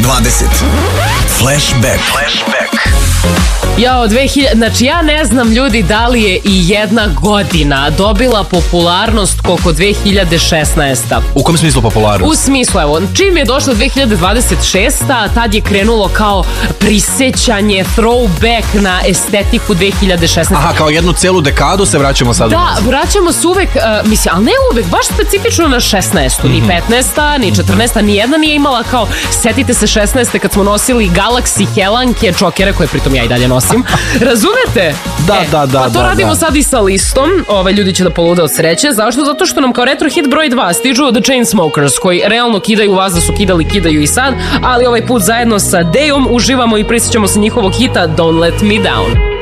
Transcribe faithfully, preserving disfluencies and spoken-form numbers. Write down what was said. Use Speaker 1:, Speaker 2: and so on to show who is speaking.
Speaker 1: dvadeset. Flashback. Flashback.
Speaker 2: Jao, dve hiljade, znači ja ne znam ljudi da li je i jedna godina dobila popularnost koliko dve hiljade šesnaesta.
Speaker 3: U kom smislu popularnost?
Speaker 2: U smislu, evo, čim je došlo dve hiljade dvadeset šesta, tad je krenulo kao prisećanje, throwback na estetiku dve hiljade šesnaeste.
Speaker 3: Aha, kao jednu celu dekadu se vraćamo sad.
Speaker 2: Da, vraćamo se uvek, uh, mislim, ali ne uvek, baš specifično na šesnaestu. Ni petnaesta, ni četrnaesta, ni jedna nije imala kao, setite se šesnaeste kad smo nosili Galaxy Helanke, čokere koje pritom ja i dalje nosim. Razumete?
Speaker 3: Da,
Speaker 2: e,
Speaker 3: da, da.
Speaker 2: Pa to
Speaker 3: da,
Speaker 2: radimo
Speaker 3: da.
Speaker 2: sad i sa listom. Ove, ljudi će da polude od sreće. Zašto? Zato što nam kao retro hit broj dva stižu The Chainsmokers, koji realno kidaju vas da su kidali, kidaju i sad, ali ovaj put zajedno sa Dejom uživamo i prisjećamo se njihovog hita Don't Let Me Down.